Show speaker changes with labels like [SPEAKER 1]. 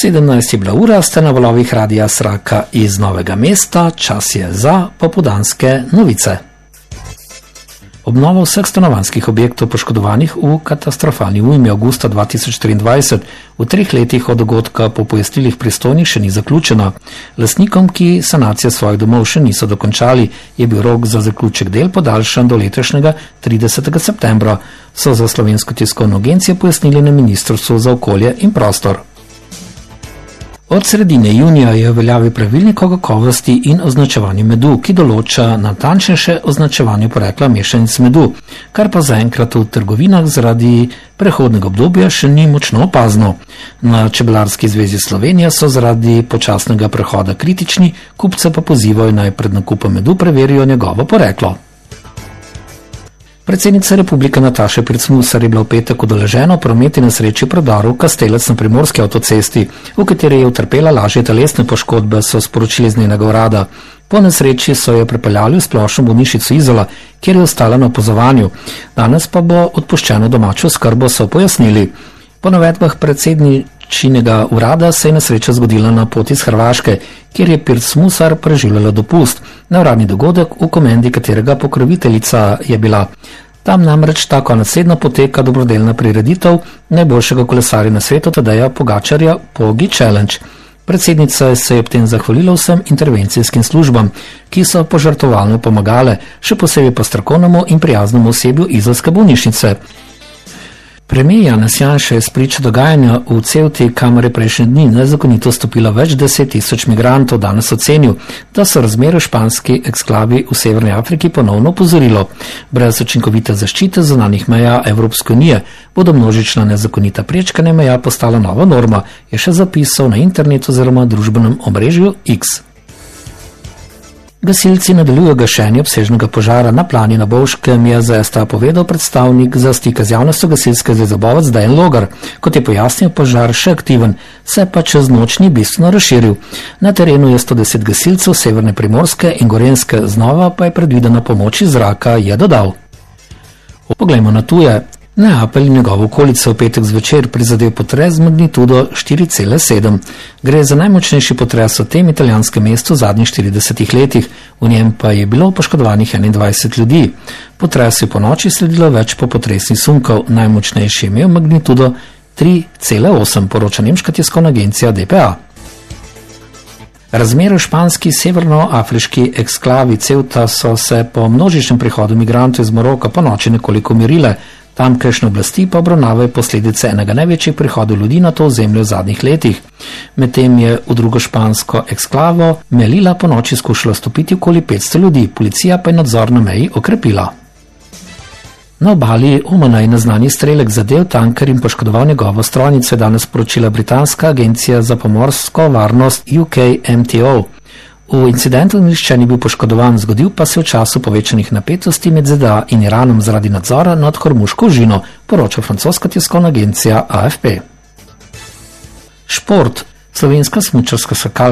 [SPEAKER 1] 17 je bila ura, ste na valovih Radia Sraka iz Novega mesta, čas je za popoldanske novice. Obnova vseh stanovanjskih objektov poškodovanih v katastrofalni ujmi avgusta 2023 v 3 letih od dogodka po pojasnilih pristojnih še ni zaključena. Lastnikom, ki sanacije svojih domov še niso dokončali, je bil rok za zaključek del podaljšan do letošnjega 30. septembra, so za Slovensko tiskovno agencijo pojasnili na Ministrstvu za okolje in prostor. Od sredine junija je v veljavi pravilnik o kakovosti in označevanju medu, ki določa natančnejše označevanje porekla mešanic medu, kar pa zaenkrat v trgovinah zaradi prehodnega obdobja še ni močno opazno. Na Čebelarski zvezi Slovenije so zaradi počasnega prehoda kritični, kupce pa pozivajo naj pred nakupom medu preverijo njegovo poreklo. Predsednica Republike Nataša Pirc Musar je bila v petek udeležena v prometni nesreči predaru Kastelec na Primorski avtocesti, v kateri je utrpela lažje telesne poškodbe, so sporočili z njenega urada. Po nesreči so jo prepeljali v splošno bolnišnico Izola, kjer je ostala na opazovanju. Danes pa bo odpuščeno domačo oskrbo, so pojasnili. Po navedbah predsedničinega urada se je nesreča zgodila na poti iz Hrvaške, kjer je Pirc Musar preživljala dopust. Neuradni dogodek, v komendi katerega pokroviteljica je bila. Tam namreč ta konec tedna poteka dobrodelna prireditev najboljšega kolesarja na svetu Tadeja Pogačarja Pogi Challenge. Predsednica se je ob tem zahvalila vsem intervencijskim službam, ki so požrtvovalno pomagale, še posebej pa strokovnemu in prijaznemu osebju izolske bolnišnice. Premijer Janez Janša je spričo dogajanja v Ceuti, kamor je prejšnji dni nezakonito stopilo več 10.000 migrantov, danes ocenil, da so razmere v španski eksklavi v Severni Afriki ponovno opozorilo. Brez učinkovite zaščite zunanjih meja Evropske unije bodo množična nezakonita prečkanja meja postala nova norma, je še zapisal na internetu oziroma družbenem omrežju X. Gasilci nadaljujejo gašenje obsežnega požara na Plani na Bovškem, je za STA povedal predstavnik za stike z javnostjo gasilske zveze Bovec Dejan Logar. Kot je pojasnil, požar še aktiven, se pa čez noč ni bistveno razširil. Na terenu je 110 gasilcev severne Primorske in Gorenjske, znova pa je predvidena pomoč iz zraka, je dodal. Poglejmo na tuje. Neapelj in njegovo okolico v petek zvečer prizadel potres z magnitudo 4,7. Gre za najmočnejši potres v tem italijanskem mestu v zadnjih 40 letih, v njem pa je bilo poškodovanih 21 ljudi. Potres je po noči sledilo več popotresnih sunkov, najmočnejši je imel magnitudo 3,8, poroča nemška tiskovna agencija DPA. Razmere v španski severnoafriški eksklavi Ceuta so se po množičnem prihodu migrantov iz Maroka po noči nekoliko umirile. Tamkajšnje oblasti pa obravnavajo posledice enega največjih prihodov ljudi na to ozemlje v zadnjih letih. Medtem je v drugo špansko eksklavo Melilla po noči skušalo stopiti okoli 500 ljudi, policija pa je nadzor na meji okrepila. Na obali Omana je neznani strelek zadel tanker in poškodoval njegovo strojnico, je danes poročila britanska agencija za pomorsko varnost UKMTO. V incidentu nihče ni bil poškodovan, zgodil pa se v času povečanih napetosti med ZDA in Iranom zaradi nadzora nad Hormuško ožino, poroča francoska tiskovna agencija AFP. Šport. Slovenska smučarska skakalka